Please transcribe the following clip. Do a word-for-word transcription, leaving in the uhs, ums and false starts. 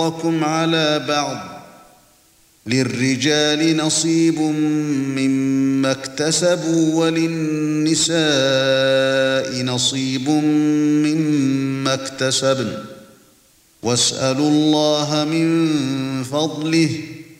بعضكم على بعض للرجال نصيب مما اكتسبوا وللنساء نصيب مما اكتسبن واسألوا الله من فضله